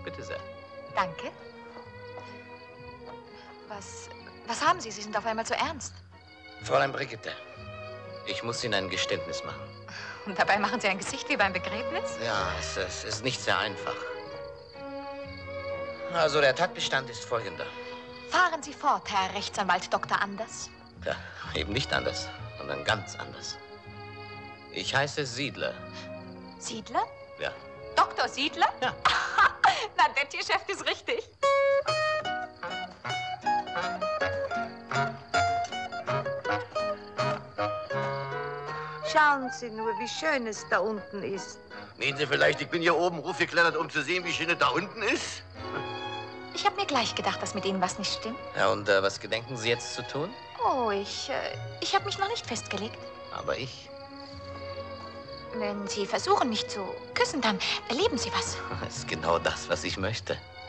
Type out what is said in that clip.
Bitte sehr. Danke. Was haben Sie? Sie sind auf einmal so ernst. Fräulein Brigitte, ich muss Ihnen ein Geständnis machen. Und dabei machen Sie ein Gesicht wie beim Begräbnis? Ja, es ist nicht sehr einfach. Also, der Tatbestand ist folgender. Fahren Sie fort, Herr Rechtsanwalt Dr. Anders. Ja, eben nicht anders, sondern ganz anders. Ich heiße Siedler. Siedler? Ja. Dr. Siedler? Ja. Na, das Geschäft ist richtig. Schauen Sie nur, wie schön es da unten ist. Meinen Sie vielleicht, ich bin hier oben hochgeklettert, um zu sehen, wie schön es da unten ist? Ich habe mir gleich gedacht, dass mit Ihnen was nicht stimmt. Ja, und was gedenken Sie jetzt zu tun? Oh, ich habe mich noch nicht festgelegt. Aber ich. Wenn Sie versuchen, mich zu küssen, dann erleben Sie was. Das ist genau das, was ich möchte.